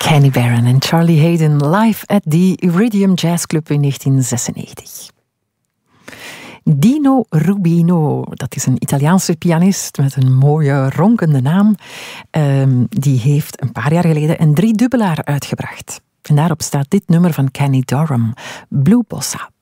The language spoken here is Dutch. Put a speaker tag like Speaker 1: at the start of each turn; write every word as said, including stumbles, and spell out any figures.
Speaker 1: Kenny Barron en Charlie Hayden live at the Iridium Jazz Club in negentien zesennegentig. Dino Rubino, dat is een Italiaanse pianist met een mooie ronkende naam. Um, die heeft een paar jaar geleden een driedubbelaar uitgebracht. En daarop staat dit nummer van Kenny Dorham, Blue Bossa.